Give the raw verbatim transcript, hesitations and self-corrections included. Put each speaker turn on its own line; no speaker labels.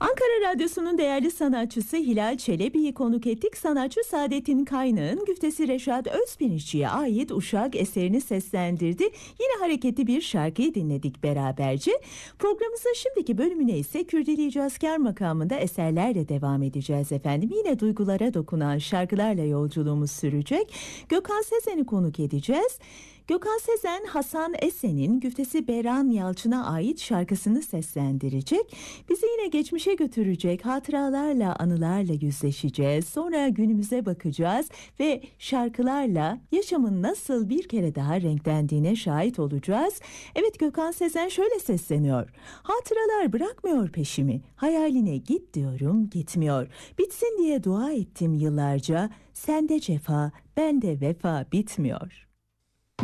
Ankara Radyosu'nun değerli sanatçısı Hilal Çelebi'yi konuk ettik. Sanatçı Saadettin Kaynağ'ın güftesi Reşat Özpirinççi'ye ait Uşak eserini seslendirdi. Yine hareketli bir şarkıyı dinledik beraberce. Programımızın şimdiki bölümüne ise Kürdili Cazkar makamında eserlerle devam edeceğiz efendim. Yine duygulara dokunan şarkılarla yolculuğumuz sürecek. Gökhan Sezen'i konuk edeceğiz. Gökhan Sezen, Hasan Esen'in güftesi Beran Yalçın'a ait şarkısını seslendirecek. Bizi yine geçmişe götürecek, hatıralarla, anılarla yüzleşeceğiz. Sonra günümüze bakacağız ve şarkılarla yaşamın nasıl bir kere daha renklendiğine şahit olacağız. Evet, Gökhan Sezen şöyle sesleniyor. Hatıralar bırakmıyor peşimi, hayaline git diyorum gitmiyor. Bitsin diye dua ettim yıllarca, sende cefa, bende vefa bitmiyor.